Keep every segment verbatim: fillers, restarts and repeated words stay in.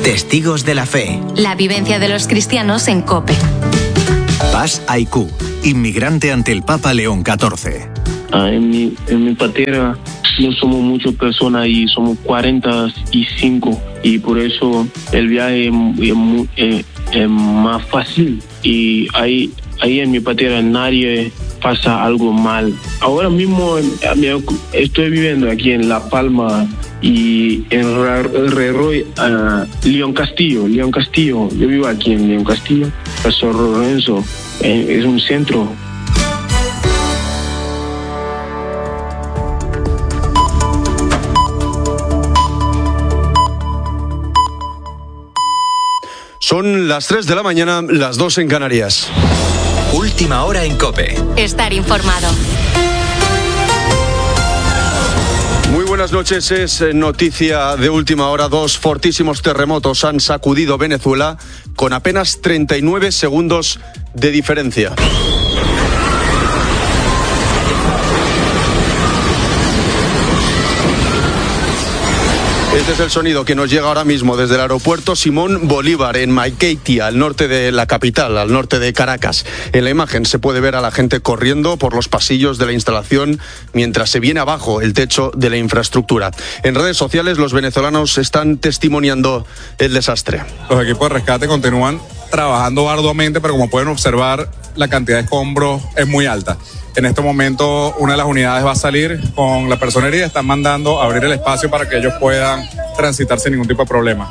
Testigos de la fe. La vivencia de los cristianos en COPE. Paz Aicú, inmigrante ante el Papa León catorce. Ah, en, mi, en mi patera no somos muchas personas y somos cuarenta y cinco y por eso el viaje es, es, es, es más fácil y ahí, ahí en mi patera nadie pasa algo mal. Ahora mismo estoy viviendo aquí en La Palma y en Reroy, uh, León Castillo, León Castillo. Yo vivo aquí en León Castillo. Pastor Lorenzo, eh, es un centro. Son las tres de la mañana, las dos en Canarias. Última hora en COPE. Estar informado. Muy buenas noches, es noticia de última hora. Dos fortísimos terremotos han sacudido Venezuela con apenas treinta y nueve segundos de diferencia. Este es el sonido que nos llega ahora mismo desde el aeropuerto Simón Bolívar en Maiquetía, al norte de la capital, al norte de Caracas. En la imagen se puede ver a la gente corriendo por los pasillos de la instalación mientras se viene abajo el techo de la infraestructura. En redes sociales los venezolanos están testimoniando el desastre. Los equipos de rescate continúan trabajando arduamente, pero como pueden observar, la cantidad de escombros es muy alta. En este momento una de las unidades va a salir con la personería, están mandando a abrir el espacio para que ellos puedan transitar sin ningún tipo de problema.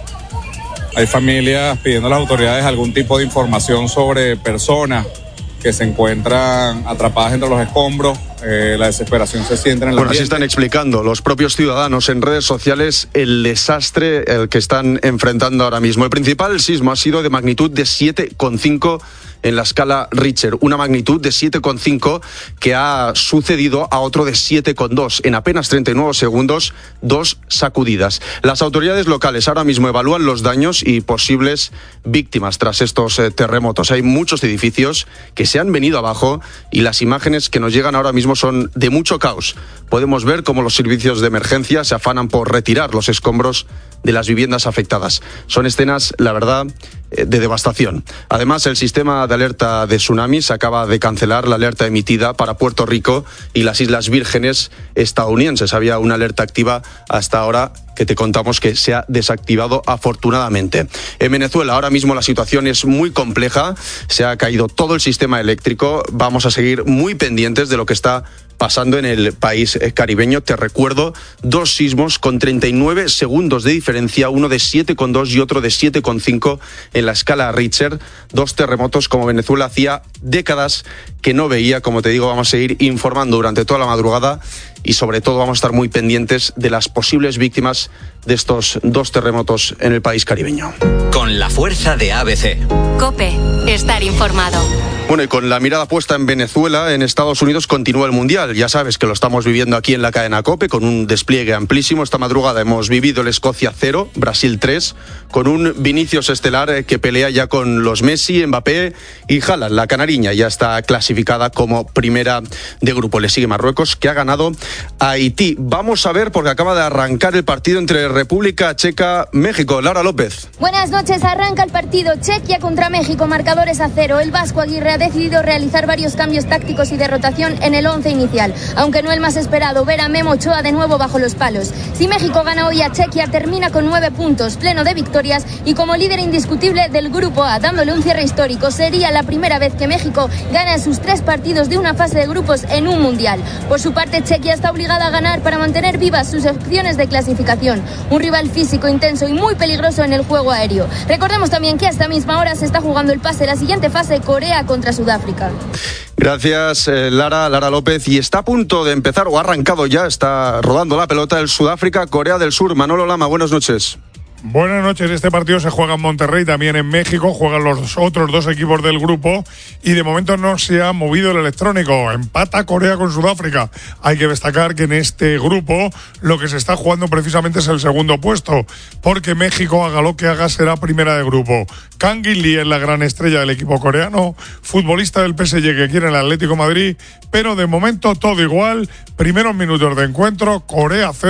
Hay familias pidiendo a las autoridades algún tipo de información sobre personas que se encuentran atrapadas entre los escombros. Eh, la desesperación se siente en el Bueno, ambiente. así están explicando los propios ciudadanos en redes sociales el desastre el que están enfrentando ahora mismo. El principal sismo ha sido de magnitud de siete coma cinco en la escala Richter, una magnitud de siete coma cinco que ha sucedido a otro de siete coma dos. En apenas treinta y nueve segundos, dos sacudidas. Las autoridades locales ahora mismo evalúan los daños y posibles víctimas tras estos eh, terremotos. Hay muchos edificios que se han venido abajo y las imágenes que nos llegan ahora mismo son de mucho caos. Podemos ver cómo los servicios de emergencia se afanan por retirar los escombros de las viviendas afectadas. Son escenas, la verdad, de devastación. Además, el sistema de alerta de tsunamis acaba de cancelar la alerta emitida para Puerto Rico y las Islas Vírgenes estadounidenses. Había una alerta activa hasta ahora que te contamos que se ha desactivado afortunadamente. En Venezuela ahora mismo la situación es muy compleja, se ha caído todo el sistema eléctrico. Vamos a seguir muy pendientes de lo que está pasando en el país caribeño. Te recuerdo, dos sismos con treinta y nueve segundos de diferencia, uno de siete coma dos y otro de siete coma cinco en la escala Richter. Dos terremotos como Venezuela hacía décadas que no veía. Como te digo, vamos a seguir informando durante toda la madrugada y sobre todo vamos a estar muy pendientes de las posibles víctimas de estos dos terremotos en el país caribeño. Con la fuerza de A B C. COPE, estar informado. Bueno, y con la mirada puesta en Venezuela, en Estados Unidos continúa el Mundial. Ya sabes que lo estamos viviendo aquí en la cadena COPE con un despliegue amplísimo. Esta madrugada hemos vivido el Escocia cero, Brasil tres, con un Vinicius estelar que pelea ya con los Messi, Mbappé y Haaland. La canariña ya está clasificada como primera de grupo. Le sigue Marruecos, que ha ganado a Haití. Vamos a ver, porque acaba de arrancar el partido entre República Checa, México. Laura López. Buenas noches, arranca el partido Chequia contra México, marcadores a cero. El vasco Aguirre ha decidido realizar varios cambios tácticos y de rotación en el once inicial, aunque no el más esperado, ver a Memo Ochoa de nuevo bajo los palos. Si México gana hoy a Chequia, termina con nueve puntos, pleno de victorias y como líder indiscutible del Grupo A, dándole un cierre histórico. Sería la primera vez que México gana sus tres partidos de una fase de grupos en un mundial. Por su parte, Chequia está obligada a ganar para mantener vivas sus opciones de clasificación. Un rival físico, intenso y muy peligroso en el juego aéreo. Recordemos también que a esta misma hora se está jugando el pase de la siguiente fase, Corea contra Sudáfrica. Gracias, eh, Lara, Lara López. Y está a punto de empezar, o ha arrancado ya, está rodando la pelota el Sudáfrica, Corea del Sur. Manolo Lama, buenas noches. Buenas noches, este partido se juega en Monterrey, también en México, juegan los otros dos equipos del grupo y de momento no se ha movido el electrónico, empata Corea con Sudáfrica. Hay que destacar que en este grupo lo que se está jugando precisamente es el segundo puesto, porque México, haga lo que haga, será primera de grupo. Kang In-lee es la gran estrella del equipo coreano, futbolista del P S G que quiere el Atlético de Madrid, pero de momento todo igual, primeros minutos de encuentro, Corea cero,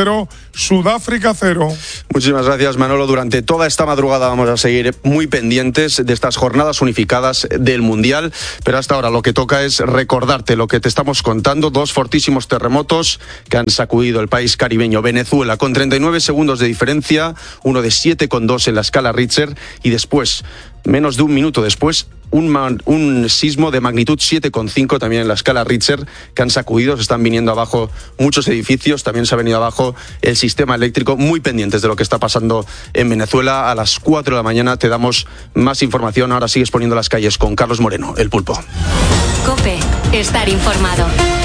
Sudáfrica cero. Muchísimas gracias, Manolo. Durante toda esta madrugada vamos a seguir muy pendientes de estas jornadas unificadas del Mundial, pero hasta ahora lo que toca es recordarte lo que te estamos contando. Dos fortísimos terremotos que han sacudido el país caribeño Venezuela con treinta y nueve segundos de diferencia, uno de siete coma dos en la escala Richter, y después, menos de un minuto después, Un, man, un sismo de magnitud siete coma cinco también en la escala Richter que han sacudido. Se están viniendo abajo muchos edificios, también se ha venido abajo el sistema eléctrico. Muy pendientes de lo que está pasando en Venezuela. A las cuatro de la mañana te damos más información. Ahora sigues poniendo las calles con Carlos Moreno, el Pulpo. COPE, estar informado.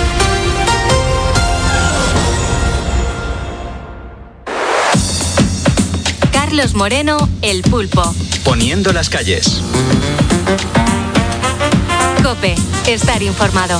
Carlos Moreno, el Pulpo. Poniendo las calles. COPE, estar informado.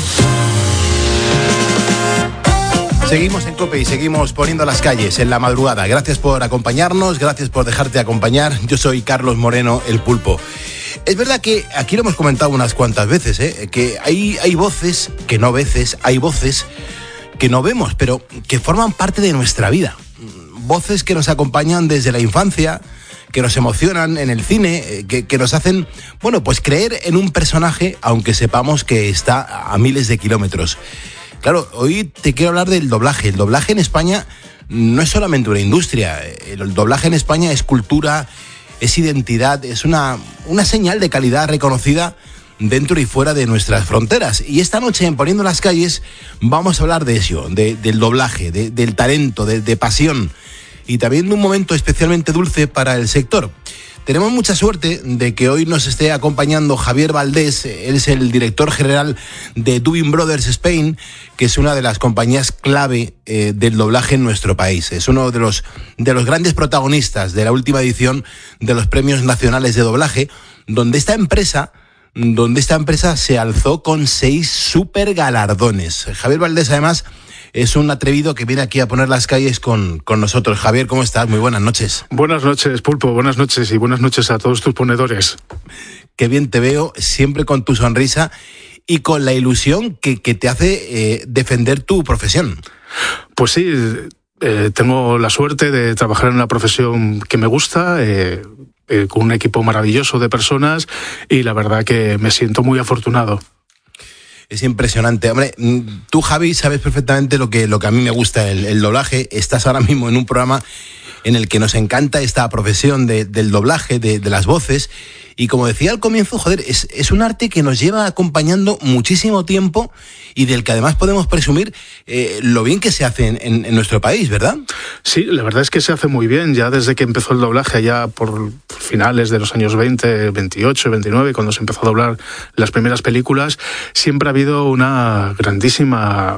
Seguimos en COPE y seguimos poniendo las calles en la madrugada. Gracias por acompañarnos, gracias por dejarte acompañar. Yo soy Carlos Moreno, el Pulpo. Es verdad que aquí lo hemos comentado unas cuantas veces, ¿eh? que hay, hay voces que no veces, hay voces que no vemos, pero que forman parte de nuestra vida. Voces que nos acompañan desde la infancia, que nos emocionan en el cine, que, que nos hacen, bueno, pues creer en un personaje, aunque sepamos que está a miles de kilómetros. Claro, hoy te quiero hablar del doblaje. El doblaje en España no es solamente una industria. El doblaje en España es cultura, es identidad, es una, una señal de calidad reconocida dentro y fuera de nuestras fronteras. Y esta noche en Poniendo las Calles vamos a hablar de eso, de, del doblaje, de, del talento, de, de pasión, y también de un momento especialmente dulce para el sector. Tenemos mucha suerte de que hoy nos esté acompañando Javier Valdés. Él es el director general de Dubbing Brothers Spain, que es una de las compañías clave eh, del doblaje en nuestro país. Es uno de los, de los grandes protagonistas de la última edición de los Premios Nacionales de Doblaje, donde esta empresa... donde esta empresa se alzó con seis super galardones. Javier Valdés, además, es un atrevido que viene aquí a poner las calles con, con nosotros. Javier, ¿cómo estás? Muy buenas noches. Buenas noches, Pulpo, buenas noches y buenas noches a todos tus ponedores. Qué bien te veo, siempre con tu sonrisa y con la ilusión que, que te hace eh, defender tu profesión. Pues sí, eh, tengo la suerte de trabajar en una profesión que me gusta, eh, eh, con un equipo maravilloso de personas, y la verdad que me siento muy afortunado. Es impresionante. Hombre, tú, Javi, sabes perfectamente lo que, lo que a mí me gusta, el, el doblaje. Estás ahora mismo en un programa en el que nos encanta esta profesión de, del doblaje, de, de las voces. Y como decía al comienzo, joder, es, es un arte que nos lleva acompañando muchísimo tiempo y del que además podemos presumir eh, lo bien que se hace en, en, en nuestro país, ¿verdad? Sí, la verdad es que se hace muy bien. Ya desde que empezó el doblaje, allá por finales de los años veinte, veintiocho, veintinueve, cuando se empezó a doblar las primeras películas, siempre ha habido una grandísima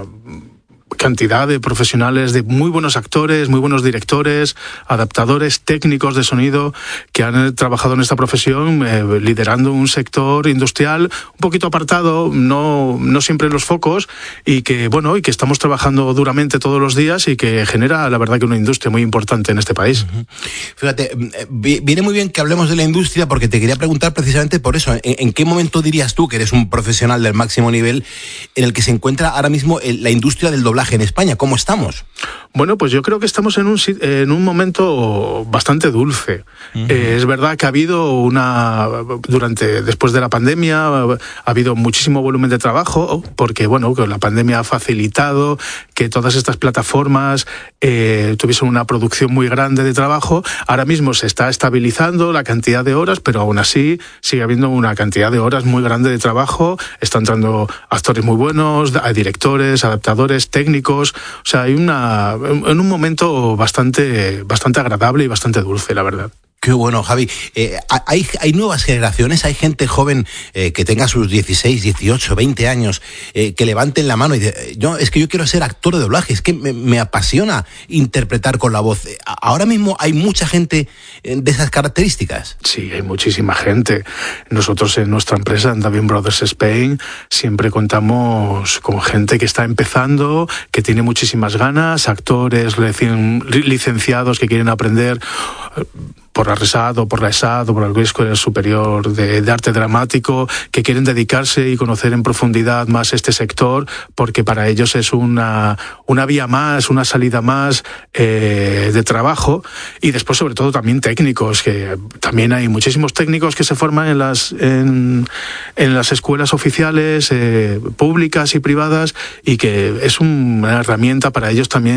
cantidad de profesionales, de muy buenos actores, muy buenos directores, adaptadores, técnicos de sonido que han trabajado en esta profesión, eh, liderando un sector industrial un poquito apartado, no, no siempre en los focos, y que bueno, y que estamos trabajando duramente todos los días y que genera, la verdad, que una industria muy importante en este país. Uh-huh. Fíjate, viene muy bien que hablemos de la industria, porque te quería preguntar precisamente por eso. ¿En, en qué momento dirías tú, que eres un profesional del máximo nivel, en el que se encuentra ahora mismo el, la industria del doblaje en España? ¿Cómo estamos? Bueno, pues yo creo que estamos en un, en un momento bastante dulce. Uh-huh. Eh, es verdad que ha habido una, durante, después de la pandemia, ha habido muchísimo volumen de trabajo, porque bueno, que la pandemia ha facilitado que todas estas plataformas eh, tuviesen una producción muy grande de trabajo. Ahora mismo se está estabilizando la cantidad de horas, pero aún así sigue habiendo una cantidad de horas muy grande de trabajo. Están entrando actores muy buenos, directores, adaptadores, técnicos. O sea, hay una, en un momento bastante, bastante agradable y bastante dulce, la verdad. Qué bueno, Javi. Eh, hay, hay nuevas generaciones, hay gente joven eh, que tenga sus dieciséis, dieciocho, veinte años, eh, que levanten la mano y de, yo, es que yo quiero ser actor de doblaje, es que me, me apasiona interpretar con la voz. Ahora mismo hay mucha gente de esas características. Sí, hay muchísima gente. Nosotros en nuestra empresa, en Dubbing Brothers Spain, siempre contamos con gente que está empezando, que tiene muchísimas ganas, actores recién licenciados que quieren aprender. por la RESAD o por la ESAD o por la Escuela Superior de, de Arte Dramático, que quieren dedicarse y conocer en profundidad más este sector, porque para ellos es una, una vía más, una salida más eh, de trabajo. Y después, sobre todo, también técnicos, que también hay muchísimos técnicos que se forman en las, en, en las escuelas oficiales, eh, públicas y privadas, y que es una herramienta para ellos también